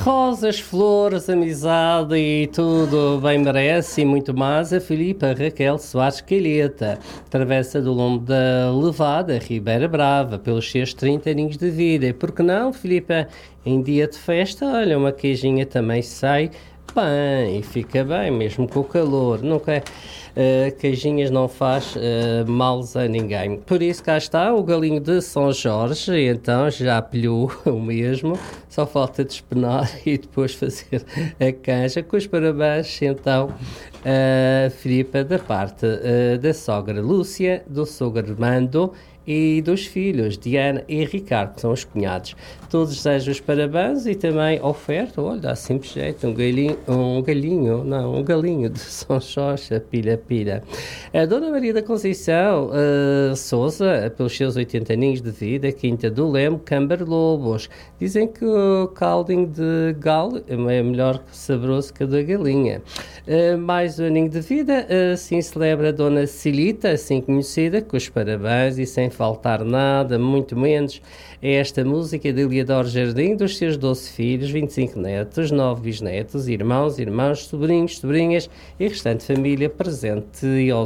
Rosas, flores, amizade e tudo bem merece e muito mais a Filipa Raquel Soares Calheta, travessa do lombo da Levada, Ribeira Brava, pelos seus 30 aninhos de vida. E por que não, Filipa, em dia de festa, olha, uma queijinha também sai bem e fica bem, mesmo com o calor. Nunca queijinhas não faz males a ninguém. Por isso cá está o galinho de São Jorge, e então já apelhou o mesmo, só falta despenar e depois fazer a canja. Com os parabéns então Filipa, da parte da sogra Lúcia, do sogro Armando e dos filhos Diana e Ricardo, que são os cunhados. Todos desejam os parabéns e também oferta, olha, dá simples jeito, um galinho de São Jorge, pilha. A Dona Maria da Conceição Sousa, pelos seus 80 aninhos de vida, Quinta do Lemo, Câmara Lobos. Dizem que o caldinho de galo é melhor saboroso que o da galinha. Mais um aninho de vida, assim celebra a Dona Cilita, assim conhecida, com os parabéns e sem faltar nada, muito menos, é esta música de Eliador Jardim, dos seus 12 filhos, 25 netos, 9 bisnetos, irmãos, sobrinhos, sobrinhas e restante família presente e